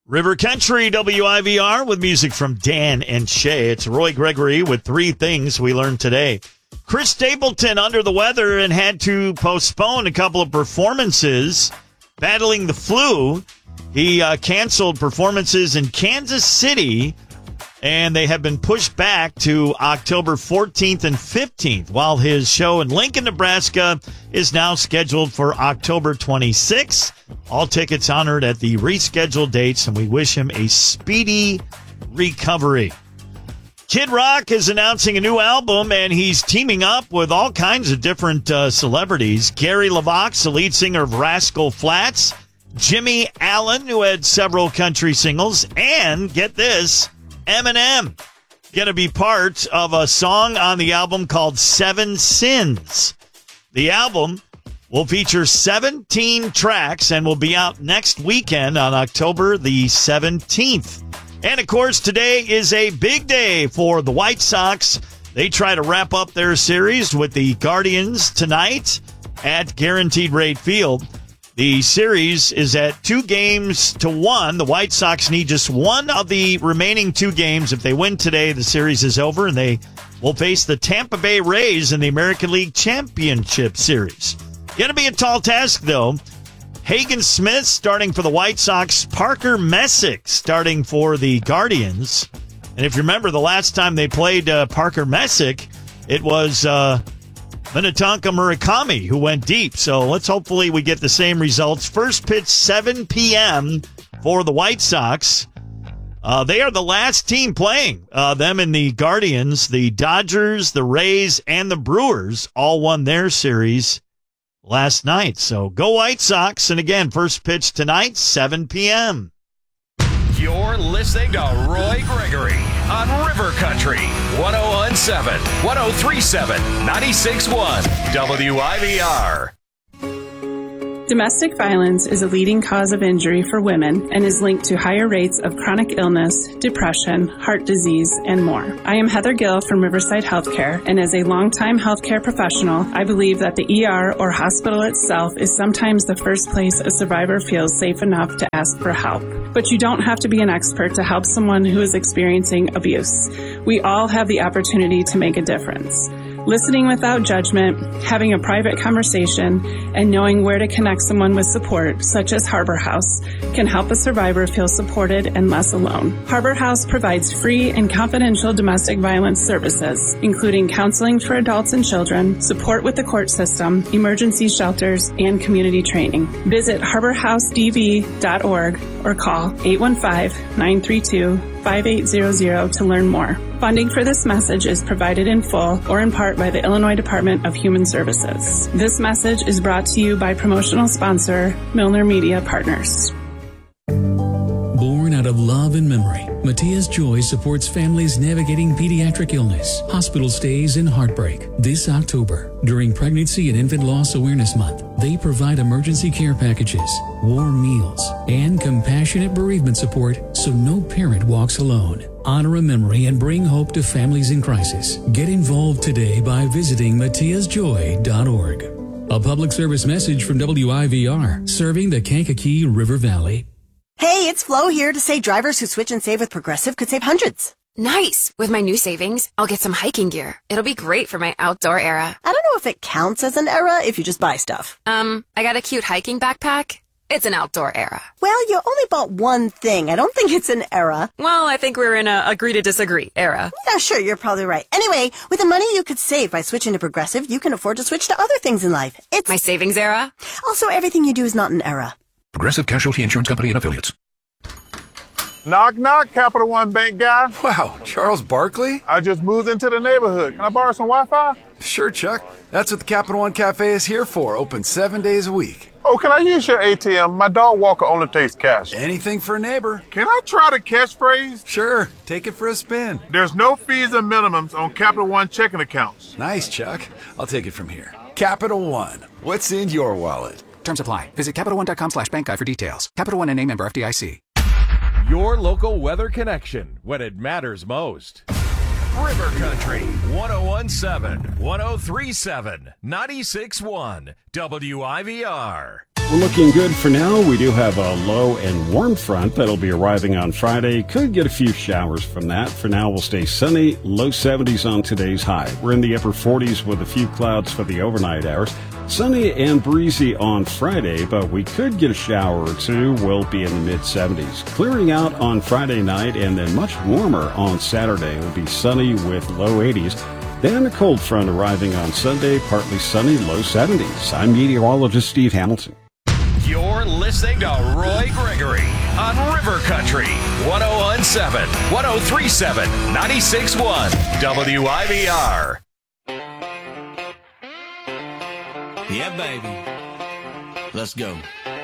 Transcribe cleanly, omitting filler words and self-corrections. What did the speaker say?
River Country WIVR with music from Dan and Shay. It's Roy Gregory with 3 things we learned today. Chris Stapleton under the weather and had to postpone a couple of performances battling the flu. He canceled performances in Kansas City, and they have been pushed back to October 14th and 15th, while his show in Lincoln, Nebraska is now scheduled for October 26th. All tickets honored at the rescheduled dates, and we wish him a speedy recovery. Kid Rock is announcing a new album, and he's teaming up with all kinds of different celebrities. Gary LeVox, the lead singer of Rascal Flatts, Jimmy Allen, who had several country singles, and get this, Eminem going to be part of a song on the album called 7 Sins. The album will feature 17 tracks and will be out next weekend on October the 17th. And, of course, today is a big day for the White Sox. They try to wrap up their series with the Guardians tonight at Guaranteed Rate Field. The series is at 2-1. The White Sox need just one of the remaining 2 games. If they win today, the series is over, and they will face the Tampa Bay Rays in the American League Championship Series. Going to be a tall task, though. Hagen Smith starting for the White Sox. Parker Messick starting for the Guardians. And if you remember, the last time they played Parker Messick, it was Minnetonka Murakami who went deep. So let's hopefully we get the same results. First pitch, 7 p.m. for the White Sox. They are the last team playing. Them and the Guardians, the Dodgers, the Rays, and the Brewers all won their series last night. So go White Sox. And again, first pitch tonight, 7 p.m. You're listening to Roy Gregory on River Country 101.7, 103.7, 96.1 WIVR. Domestic violence is a leading cause of injury for women and is linked to higher rates of chronic illness, depression, heart disease, and more. I am Heather Gill from Riverside Healthcare, and as a longtime healthcare professional, I believe that the ER or hospital itself is sometimes the first place a survivor feels safe enough to ask for help. But you don't have to be an expert to help someone who is experiencing abuse. We all have the opportunity to make a difference. Listening without judgment, having a private conversation, and knowing where to connect someone with support, such as Harbor House, can help a survivor feel supported and less alone. Harbor House provides free and confidential domestic violence services, including counseling for adults and children, support with the court system, emergency shelters, and community training. Visit harborhousedv.org or call 815-932-5800 to learn more. Funding for this message is provided in full or in part by the Illinois Department of Human Services. This message is brought to you by promotional sponsor Milner Media Partners. Born out of love and memory, Matias Joy supports families navigating pediatric illness, hospital stays, and heartbreak. This October, during Pregnancy and Infant Loss Awareness Month, they provide emergency care packages, warm meals, and compassionate bereavement support so no parent walks alone. Honor a memory and bring hope to families in crisis. Get involved today by visiting matiasjoy.org. A public service message from WIVR, serving the Kankakee River Valley. Hey, it's Flo here to say drivers who switch and save with Progressive could save hundreds. Nice! With my new savings, I'll get some hiking gear. It'll be great for my outdoor era. I don't know if it counts as an era if you just buy stuff. I got a cute hiking backpack. It's an outdoor era. Well, you only bought one thing. I don't think it's an era. Well, I think we're in a agree to disagree era. Yeah, sure, you're probably right. Anyway, with the money you could save by switching to Progressive, you can afford to switch to other things in life. It's my savings era. Also, everything you do is not an era. Progressive Casualty Insurance Company and Affiliates. Knock, knock, Capital One Bank guy. Wow, Charles Barkley? I just moved into the neighborhood. Can I borrow some Wi-Fi? Sure, Chuck. That's what the Capital One Cafe is here for. Open 7 days a week. Oh, can I use your ATM? My dog walker only takes cash. Anything for a neighbor. Can I try the catchphrase? Sure. Take it for a spin. There's no fees and minimums on Capital One checking accounts. Nice, Chuck. I'll take it from here. Capital One. What's in your wallet? Terms apply. Visit CapitalOne.com/bankguide for details. Capital One, N.A. member FDIC. Your local weather connection when it matters most. River Country 101.7, 103.7, 96.1 WIVR. We're looking good for now. We do have a low and warm front that'll be arriving on Friday. Could get a few showers from that. For now, we'll stay sunny, low 70s on today's high. We're in the upper 40s with a few clouds for the overnight hours. Sunny and breezy on Friday, but we could get a shower or two. We'll be in the mid-70s. Clearing out on Friday night and then much warmer on Saturday. It'll be sunny with low 80s. Then a cold front arriving on Sunday, partly sunny, low 70s. I'm meteorologist Steve Hamilton. You're listening to Roy Gregory on River Country 101.7, 103.7, 96.1 WIVR. Yeah, baby. Let's go.